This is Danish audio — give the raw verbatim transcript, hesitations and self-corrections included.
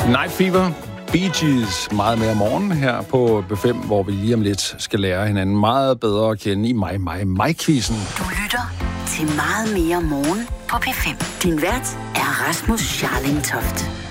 Night Fever, Bee Gees, meget mere morgen her på B fem, hvor vi lige om lidt skal lære hinanden meget bedre at kende i mig, mig, mig-quizzen. Du lytter til meget mere morgen på P fem. Din vært er Rasmus Scharling Toft.